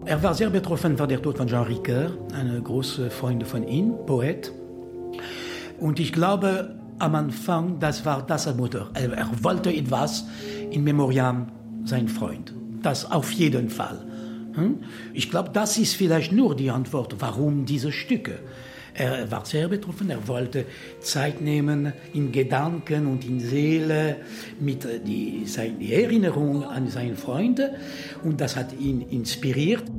Er war sehr betroffen von der Tod von Jean Ricoeur, ein großer Freund von ihm, Poet. Und ich glaube, am Anfang, das war das Motor. Er wollte etwas in Memoriam sein Freund. Das auf jeden Fall. Ich glaube, das ist vielleicht nur die Antwort, warum diese Stücke. Er war sehr betroffen, er wollte Zeit nehmen in Gedanken und in Seele mit die Erinnerung an seine Freunde und das hat ihn inspiriert.